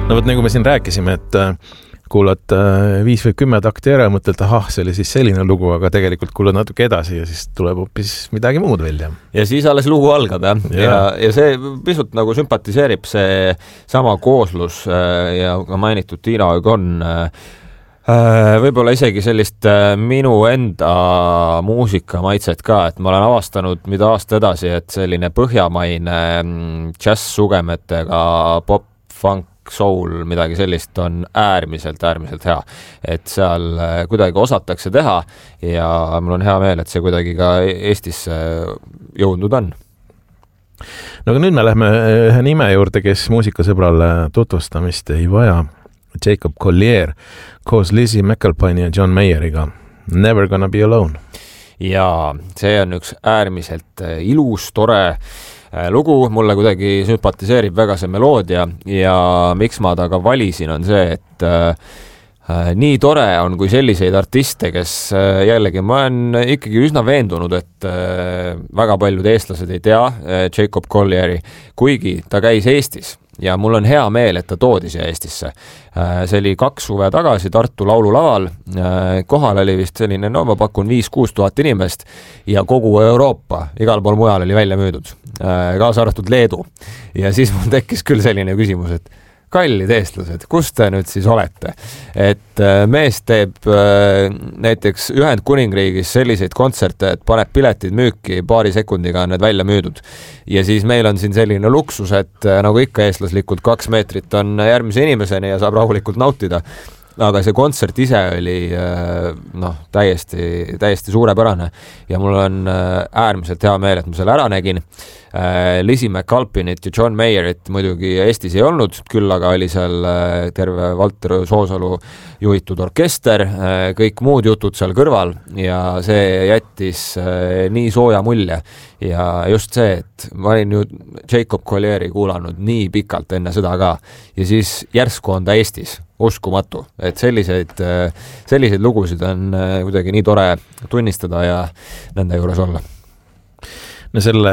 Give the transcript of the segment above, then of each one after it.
No võt, nagu me siin rääkisime, et kuulad 5 või 10 takti ära ja mõtled, see oli siis selline lugu, aga tegelikult kuulad natuke edasi ja siis tuleb hoopis midagi muud välja. Ja siis alles lugu algab, ja see pisut nagu sümpatiseerib see sama kooslus ja ka mainitud Tiina Ogon võib-olla isegi sellist minu enda muusikamaitset ka, et ma olen avastanud mida aasta edasi, et selline põhjamaine jazz-sugemetega pop, funk, soul, midagi sellist on äärmiselt hea. Et seal kuidagi osatakse teha ja mul on hea meel, et see kuidagi ka Eestisse jõudnud on. No aga nüüd me lähme ühe nime juurde, kes muusikasõbrale tutvustamist ei vaja. Jacob Collier koos Lizzie McAlpine ja John Mayeriga. Never Gonna Be Alone. Ja see on üks äärmiselt ilus, tore lugu, mulle kuidagi sümpatiseerib väga see meloodia ja miks ma ta ka valisin on see, et nii tore on kui selliseid artiste, kes jällegi ma olen ikkagi üsna veendunud, et väga paljud eestlased ei tea Jacob Collieri, kuigi ta käis Eestis ja mul on hea meel, et ta toodi siia Eestisse. See oli 2 suve tagasi Tartu laululaval. Kohal oli vist selline, no ma pakun 5-6 tuhat inimest ja kogu Euroopa, igal pool mujal oli välja müüdud, kaasa arvatud Leedu. Ja siis mul tekkis küll selline küsimus, et kallid eestlased, kus te nüüd siis olete? Et mees teeb näiteks Ühendkuningriigis selliseid kontserte, et paneb piletid müüki, paari sekundiga on need välja müüdud. Ja siis meil on siin selline luksus, et nagu ikka eestlaslikult 2 meetrit on järgmise inimeseni ja saab rahulikult nautida. Aga see kontsert ise oli täiesti suurepärane ja mul on äärmiselt hea meel, et ma selle ära nägin. Lizzie McAlpineit ja John Mayerit muidugi Eestis ei olnud, küll aga oli seal terve Valter Soosalu juhitud orkester, kõik muud jutud seal kõrval ja see jättis nii sooja mulje ja just see, et ma olin ju Jacob Collieri kuulanud nii pikalt enne seda ka ja siis järsku on ta Eestis, uskumatu, et selliseid lugusid on kuidagi nii tore tunnistada ja nende juures olla. No selle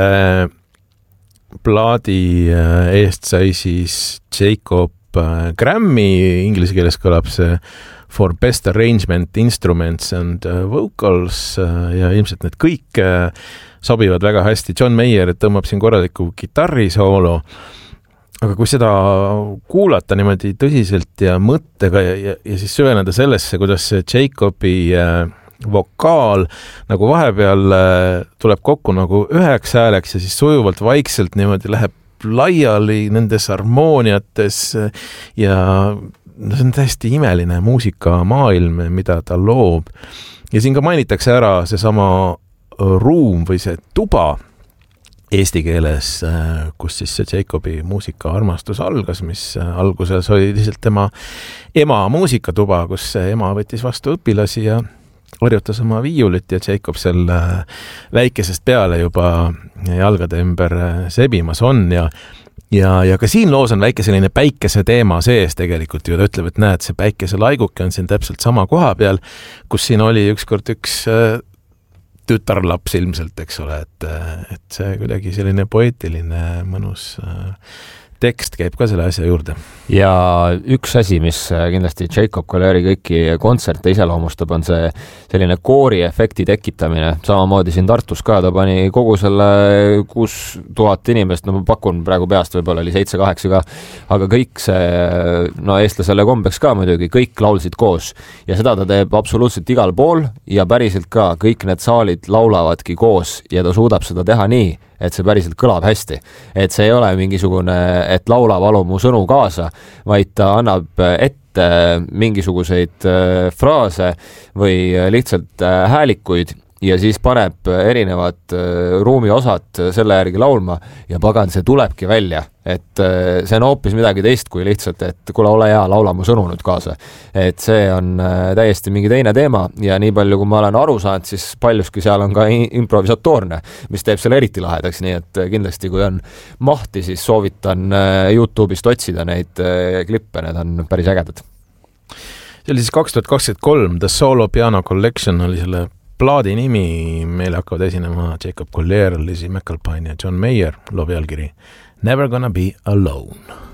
plaadi eest sai siis Jacob Grammy, inglise keeles kõlab see for best arrangement, instruments and vocals ja ilmselt need kõik sobivad väga hästi. John Mayer tõmbab siin korraliku kitarrisoolo, aga kui seda kuulata niimoodi tõsiselt ja mõttega ja siis süveneda sellesse, kuidas Jacobi vokaal nagu vahepeal tuleb kokku nagu üheks hääleks ja siis sujuvalt vaikselt niimoodi läheb laiali nendes harmooniates ja see on täiesti imeline muusikamaailm, mida ta loob. Ja siin ka mainitakse ära see sama ruum või see tuba eesti keeles, kus siis see Jacobi muusikaarmastus algas, mis alguses oli lihtsalt tema ema muusikatuba, kus ema võttis vastu õpilasi ja harjutas oma viiulit ja Jacob seal väikesest peale juba jalgade ümber sebimas on ja ka siin loos on väike selline päikese teema sees tegelikult ju, ta ütleb, et näed, see päikese laiguke on siin täpselt sama koha peal, kus siin oli ükskord üks tütarlaps ilmselt, eks ole, et see kuidagi selline poeetiline mõnus tekst käib ka selle asja juurde. Ja üks asi, mis kindlasti Jacob Collieri kõiki kontserte iseloomustab, on see selline kooriefekti tekitamine. Samamoodi siin Tartus ka, ta pani kogu selle 6000 inimest, no ma pakun praegu peast, võib-olla oli 7-8 ka, aga kõik see, no eestlasele kombeks ka muidugi, kõik laulsid koos. Ja seda ta teeb absoluutselt igal pool ja päriselt ka kõik need saalid laulavadki koos ja ta suudab seda teha nii, et see päriselt kõlab hästi. Et see ei ole mingisugune, et laula valu mu sõnu kaasa, vaid ta annab ette mingisuguseid fraase või lihtsalt häälikuid ja siis paneb erinevad ruumiosad selle järgi laulma ja pagan, see tulebki välja. Et see on hoopis midagi teist kui lihtsalt, et kuule, ole hea, laula mu sõnu nüüd kaasa. Et see on täiesti mingi teine teema ja nii palju, kui ma olen aru saanud, siis paljuski seal on ka improvisatoorne, mis teeb selle eriti lahedaks, nii et kindlasti kui on mahti, siis soovitan YouTube'ist otsida neid klippe, need on päris ägedad. See oli siis 2023, The Solo Piano Collection oli selle plaadi nimi, meile hakkavad esinema Jacob Collier, Lizzie McAlpine ja John Mayer, loo pealkiri Never Gonna Be Alone.